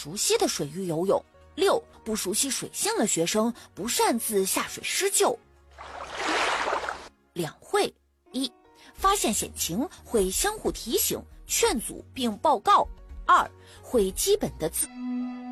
熟悉的水域游泳。6. 不熟悉水性的学生不擅自下水施救。两会： 1. 发现险情会相互提醒、劝阻并报告。2. 会基本的